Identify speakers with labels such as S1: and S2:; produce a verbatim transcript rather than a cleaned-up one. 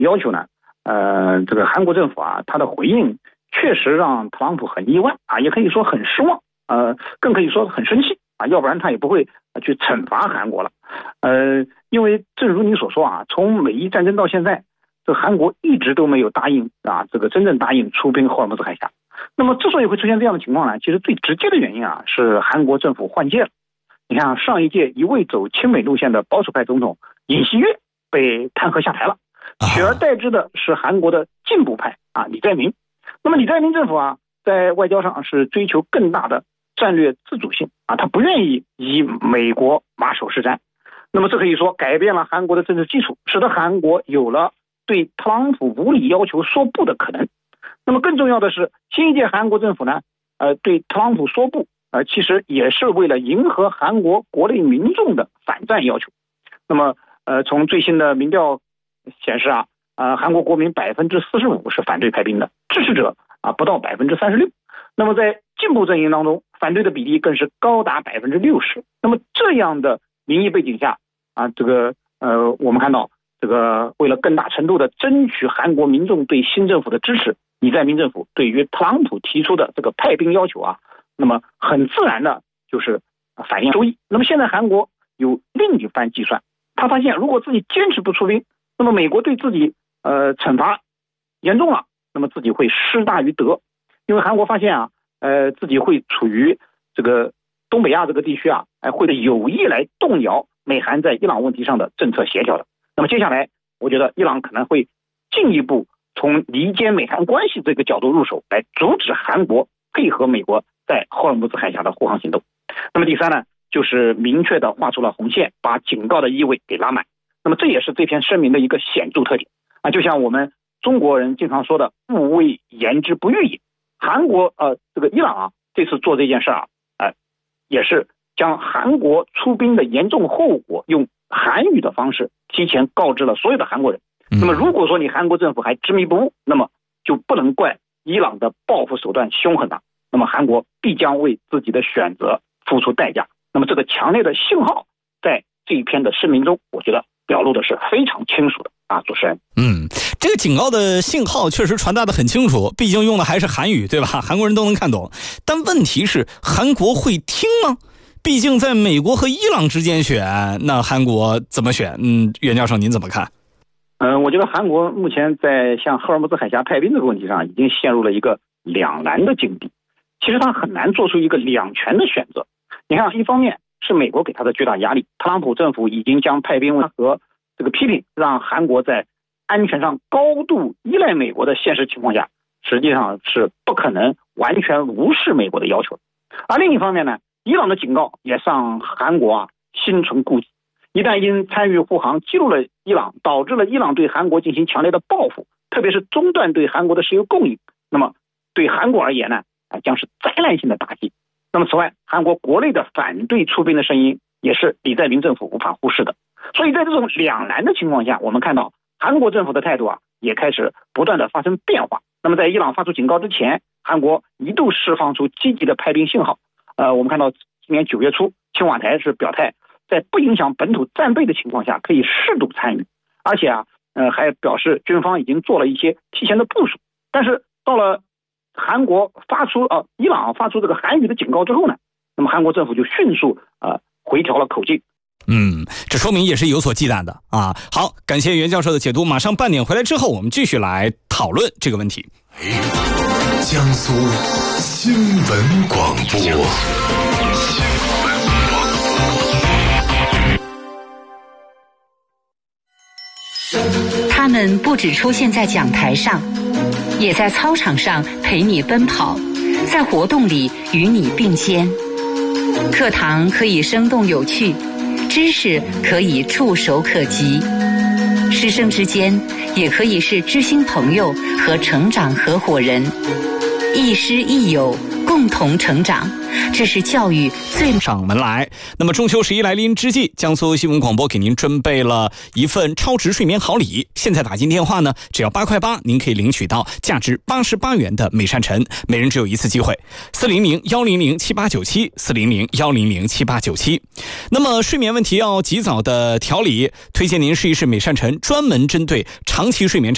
S1: 要求呢，呃，这个韩国政府啊，他的回应确实让特朗普很意外啊，也可以说很失望，呃，更可以说很生气啊，要不然他也不会去惩罚韩国了。呃，因为正如你所说啊，从美伊战争到现在，这韩国一直都没有答应啊，这个真正答应出兵霍尔木兹海峡。那么之所以会出现这样的情况呢，其实最直接的原因啊，是韩国政府换届了。你看上一届一味走亲美路线的保守派总统尹锡悦被弹劾下台了，取而代之的是韩国的进步派啊李在明。那么李在明政府啊，在外交上是追求更大的战略自主性啊，他不愿意以美国马首是瞻。那么这可以说改变了韩国的政治基础，使得韩国有了对特朗普无理要求说不的可能。那么更重要的是，新一届韩国政府呢，呃，对特朗普说不，呃，其实也是为了迎合韩国国内民众的反战要求。那么，呃，从最新的民调显示啊，呃，韩国国民百分之四十五是反对派兵的，支持者啊不到百分之三十六。那么在进步阵营当中，反对的比例更是高达百分之六十。那么这样的民意背景下啊，这个呃，我们看到这个为了更大程度的争取韩国民众对新政府的支持，李在明政府对于特朗普提出的这个派兵要求啊，那么很自然的就是反映收益。那么现在韩国有另一番计算，他发现如果自己坚持不出兵，那么美国对自己呃惩罚严重了，那么自己会失大于得。因为韩国发现啊，呃自己会处于这个东北亚这个地区啊，哎会有意来动摇美韩在伊朗问题上的政策协调的。那么接下来我觉得伊朗可能会进一步从离间美韩关系这个角度入手，来阻止韩国配合美国在霍尔木兹海峡的护航行动。那么第三呢，就是明确的画出了红线，把警告的意味给拉满。那么这也是这篇声明的一个显著特点啊，就像我们中国人经常说的“勿谓言之不预也”。韩国呃这个伊朗啊，这次做这件事啊，呃也是将韩国出兵的严重后果用韩语的方式提前告知了所有的韩国人。那么如果说你韩国政府还执迷不悟，那么就不能怪伊朗的报复手段凶狠啊，那么韩国必将为自己的选择付出代价。那么这个强烈的信号在这一篇的声明中，我觉得表露的是非常清楚的啊，主持人。
S2: 嗯，这个警告的信号确实传达的很清楚，毕竟用的还是韩语，对吧？韩国人都能看懂。但问题是，韩国会听吗？毕竟在美国和伊朗之间选，那韩国怎么选？嗯，袁教授您怎么看？
S1: 嗯、呃，我觉得韩国目前在向赫尔木兹海峡派兵这个问题上，已经陷入了一个两难的境地。其实他很难做出一个两全的选择。你看，一方面是美国给他的巨大压力，特朗普政府已经将派兵和这个批评，让韩国在安全上高度依赖美国的现实情况下，实际上是不可能完全无视美国的要求。而另一方面呢，伊朗的警告也让韩国啊心存顾忌。一旦因参与护航激怒了伊朗，导致了伊朗对韩国进行强烈的报复，特别是中断对韩国的石油供应，那么对韩国而言呢，啊将是灾难性的打击。那么此外，韩国国内的反对出兵的声音也是李在明政府无法忽视的。所以在这种两难的情况下，我们看到韩国政府的态度啊也开始不断的发生变化。那么在伊朗发出警告之前，韩国一度释放出积极的派兵信号。呃，我们看到今年九月初，青瓦台是表态，在不影响本土战备的情况下，可以适度参与，而且啊，呃，还表示军方已经做了一些提前的部署。但是到了韩国发出呃伊朗发出这个韩语的警告之后呢，那么韩国政府就迅速呃回调了口径。
S2: 嗯，这说明也是有所忌惮的啊。好，感谢袁教授的解读。马上半点回来之后，我们继续来讨论这个问题。
S3: 江苏新闻广播。
S4: 他们不只出现在讲台上，也在操场上陪你奔跑，在活动里与你并肩。课堂可以生动有趣，知识可以触手可及，师生之间也可以是知心朋友和成长合伙人，亦师亦友，共同成长，这是教育最
S2: 上门来。那么中秋十一来临之际，江苏新闻广播给您准备了一份超值睡眠好礼。现在打进电话呢，只要八块八，您可以领取到价值八十八元的美善晨，每人只有一次机会。四零零幺零零七八九七，四零零幺零零七八九七。那么睡眠问题要及早的调理，推荐您试一试美善晨，专门针对长期睡眠障碍